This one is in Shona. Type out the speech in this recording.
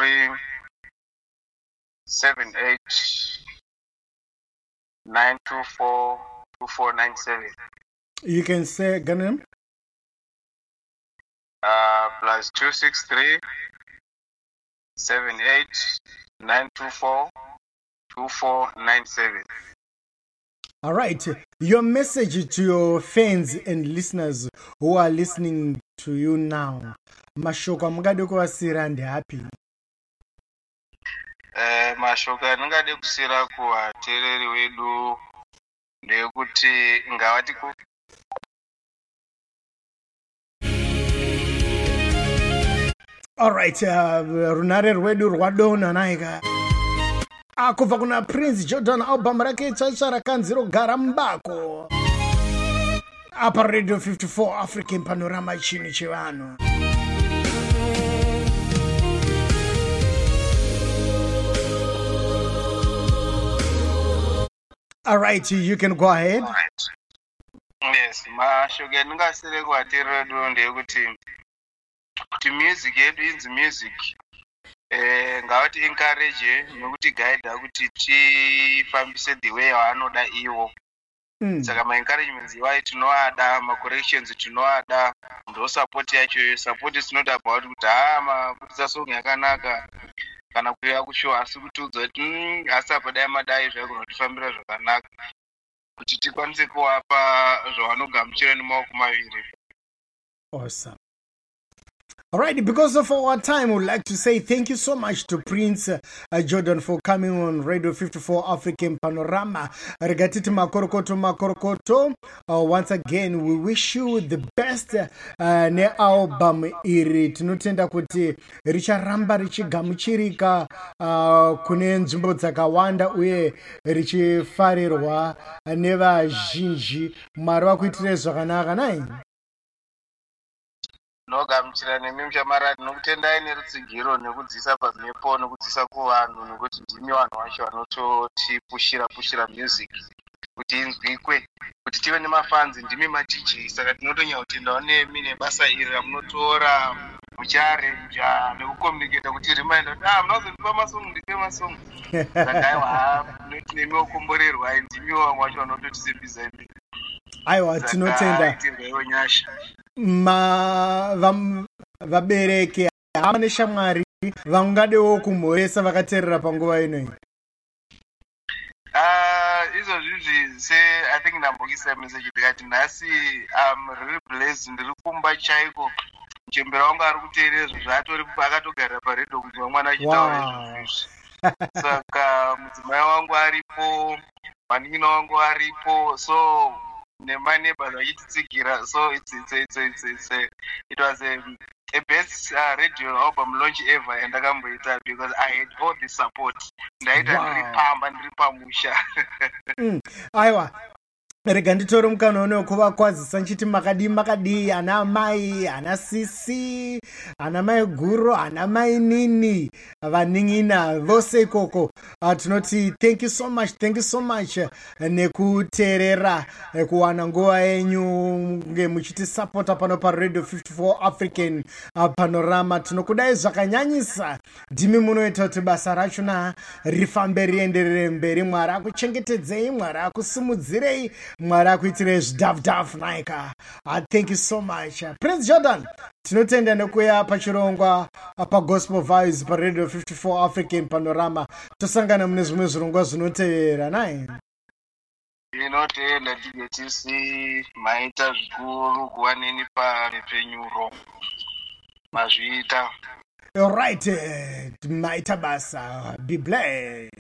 +263-78924-2497. You can say again. +263-78924-2497. All right. Your message to your fans and listeners who are listening to you now. Mashoko mungade kuwasira ndi happy. Mashoko anongade kusira kuvateereri wedu ndekuti ngavati All right. Runare rwedu rwadona naika. Kubva kuna Prince Jordan album rake chacha rakanzi Rogara Mbako. Apa Radio 54 African Panorama chini chivano. All right, you can go ahead. Yes, mashoko andingasire kuvateereri vedu ndekuti kuti music yedu inzi music. Ngavati encourage nekuti guide kuti tifambise the way waanoda iwo. Saka ma-encouragements iwayo tinoada, ma-corrections tinoada, ndo support yacho. Support is not about kuti mabudisa song yakanaka kana kuuya kushow, asi kutiudza kuti asi apa dai madai zvaikunotifambira zvakanaka kuti tikwanise kuvapa zvavanogamuchira nemaoko maviri. Awesome. All right, because of our time, we'd like to say thank you so much to Prince Jordan for coming on Radio 54 African Panorama. Regatiti makorokoto. Once again, we wish you the best ne album iri. Tinotenda kuti richaramba richigamuchirika kune nzvimbo dzakawanda uye richifarirwa nevazhinji. Mwari vakuitire zvakanaka nai. Nogamuchira nemi muchamarari nokutendai nerutsigiro nekudzisa pamhepo nekudzisa kuvanhu nekuti ndimi vanhu vacho vanototipushira music kuti inzwikwe kuti tive nemafanzi. Ndimi madj, saka tinotonyakutendawo nemi nebasa iri ramunotora muchiarenja nekucommunicata kuti reminder kuti munazondipa masongo ndipe masongo. Saka aiwa nemi wokomborerwa, ndimi vamwe vacho vanototisembisa imberi. Aiwa, tinotenda nyasha. Vabereki hama neshamwari vangadewo kumhoresa vakateerera panguva inoyi. Izvozvizvi I think ndambokisa message ndikati nhasi I'm really blessed, ndiri kumba chaiko. Muchembera wangu ari kuteerera zvatori akatogarira paredho kuti vamwana achitaura izvozvizvi. Saka mudzimai wangu aripo, manin'ina wangu aripo, so my neighbors vachititsigira, so it was a best radio album launch ever yandakamboita because I had all the support. Ndaita ndiri pamusha. Aiwa. Rega nditore mukana uno kuvakwazisa nchiti makadi ana mai, ana sisi, ana mai guru, ana mai nini, vaning'ina vose ikoko. Tunoti thank you so much nekuteerera kuwana nguva yenyu muchiti support pano pa Radio 54 African Panorama. Tinokudai zvakanyanyisa. Ndimi munoita kuti basa rachona rifambe rienderere mberi. Mwari akuchengetedzei, Mwari akusimudzirei, Mwari akuitirei zvidhafu naika. Thank you so much. Prince Jordan, tinotenda nekuya pachirongwa pa Gospel Vibes pa Radio 54 African Panorama. Tosangana mune zvimwe zvirongwa zvinotevera nai. Inotenda TBTC maita zvikuru kuva neni papenyuro mazviita. All right, maita basa. Be blessed.